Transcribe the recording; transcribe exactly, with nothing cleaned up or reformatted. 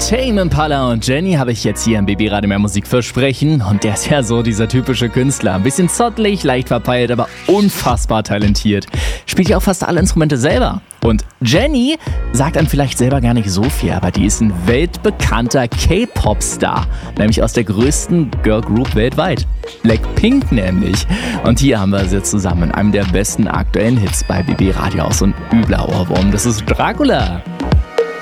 Tame Impala und Jenny habe ich jetzt hier im Baby Radio Mehr Musik versprechen. Und der ist ja so dieser typische Künstler. Ein bisschen zottelig, leicht verpeilt, aber unfassbar talentiert. Spielt ja auch fast alle Instrumente selber. Und Jenny sagt einem vielleicht selber gar nicht so viel, aber die ist ein weltbekannter K-Pop-Star. Nämlich aus der größten Girl-Group weltweit. Blackpink nämlich. Und hier haben wir sie zusammen in einem der besten aktuellen Hits bei B B Radio. Aus so ein übler Ohrwurm. Das ist Dracula.